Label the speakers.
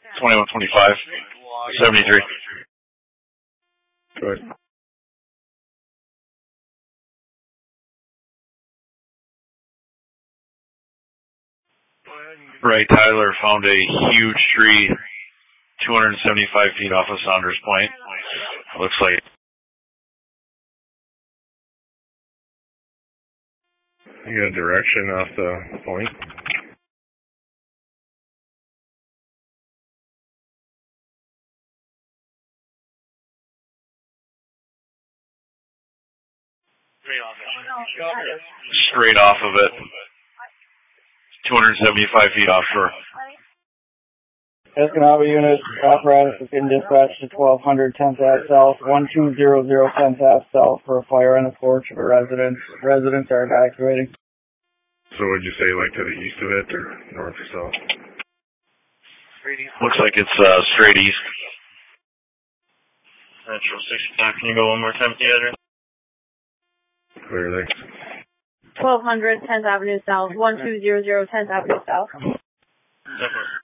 Speaker 1: 2125, 73.
Speaker 2: Go ahead.
Speaker 1: Ray Tyler found a huge tree 275 feet off of Saunders Point. Looks like
Speaker 2: you got a direction off the point?
Speaker 1: straight off of it. 275 feet offshore.
Speaker 3: Escanaba unit apparatus is in dispatch to 1200 10th Ave South, 1200 10th Ave South for a fire on the porch of a residence. Residents are evacuating.
Speaker 2: So would you say like to the east of it or north or south?
Speaker 1: Looks like it's straight east. Central 65. Can you go one more time with the address?
Speaker 2: Clearly.
Speaker 4: 1200 10th Avenue South, 1200 10th Avenue South.
Speaker 1: Definitely.